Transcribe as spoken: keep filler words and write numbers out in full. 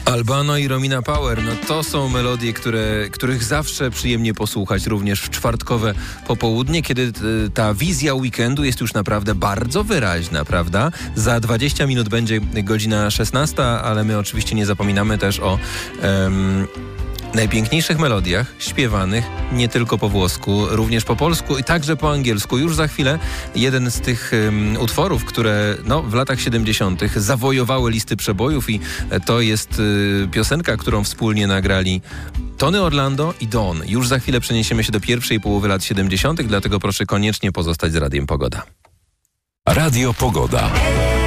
Albano i Romina Power, no to są melodie, które, których zawsze przyjemnie posłuchać, również w czwartkowe popołudnie, kiedy ta wizja weekendu jest już naprawdę bardzo wyraźna, prawda? Za dwadzieścia minut będzie godzina szesnasta, ale my oczywiście nie zapominamy też o um, najpiękniejszych melodiach śpiewanych nie tylko po włosku, również po polsku i także po angielsku. Już za chwilę jeden z tych um, utworów, które no, w latach siedemdziesiątych zawojowały listy przebojów i to jest y, piosenka, którą wspólnie nagrali Tony Orlando i Dawn. Już za chwilę przeniesiemy się do pierwszej połowy lat siedemdziesiątych, dlatego proszę koniecznie pozostać z Radiem Pogoda. Radio Pogoda.